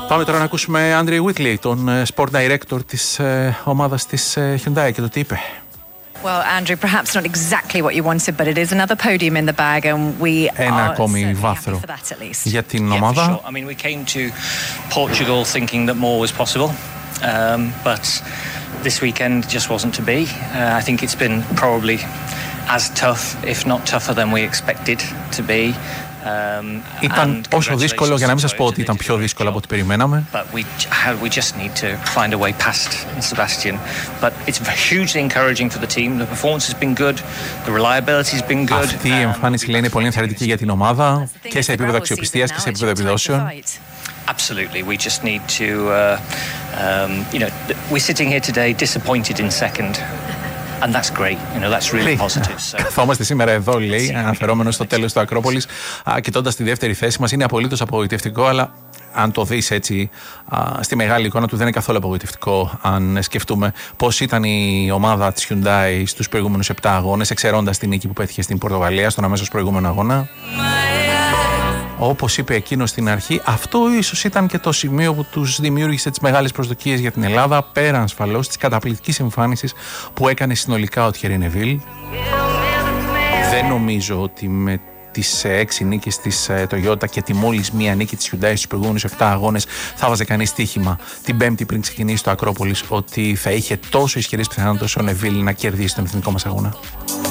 Πάμε τώρα να ακούσουμε Andrew Whitley, τον Sport Director της ομάδας της Hyundai και το τι είπε. Well, Andrew, perhaps not exactly what you wanted, but it is another podium in the bag, and we Ένα ακόμη βάθρο για την ομάδα. I mean, we came to Portugal thinking that more was possible, but this weekend just wasn't to be. I think it's been probably as tough, if not tougher than we expected to be. Ήταν όσο δύσκολο, για να μην σας πω ότι ήταν πιο δύσκολο από ό,τι περιμέναμε. We just need to find a way past Sebastian. But it's hugely encouraging for the team. The performance has been good. The reliability has been good. Αυτή η εμφάνιση λέει είναι πολύ ενθαρρυντική για την ομάδα και σε επίπεδο αξιοπιστίας και σε επίπεδο επιδόσεων. Absolutely. We just need to, you know, we're sitting here today disappointed in second. And that's great, you know, that's really positive. So. Καθόμαστε σήμερα εδώ, λέει, αναφερόμενος στο τέλος του Ακρόπολης, κοιτώντας τη δεύτερη θέση μας. Είναι απολύτως απογοητευτικό, αλλά αν το δεις έτσι στη μεγάλη εικόνα του, δεν είναι καθόλου απογοητευτικό. Αν σκεφτούμε πώς ήταν η ομάδα της Hyundai στους προηγούμενους 7 αγώνες, εξαιρώντας την νίκη που πέτυχε στην Πορτογαλία, στον αμέσως προηγούμενο αγώνα. Όπως είπε εκείνος στην αρχή, αυτό ίσως ήταν και το σημείο που τους δημιούργησε τις μεγάλες προσδοκίες για την Ελλάδα, πέραν ασφαλώς της καταπληκτικής εμφάνισης που έκανε συνολικά ο Thierry Neuville. Δεν νομίζω ότι με τις 6 νίκες της Toyota και τη μόλις μία νίκη της Hyundai στους προηγούμενους 7 αγώνες θα βάζε κανείς στοίχημα την Πέμπτη πριν ξεκινήσει το Ακρόπολης ότι θα είχε τόσο ισχυρές πιθανότητες ο Neuville να κερδίσει τον εθνικό μας αγώνα.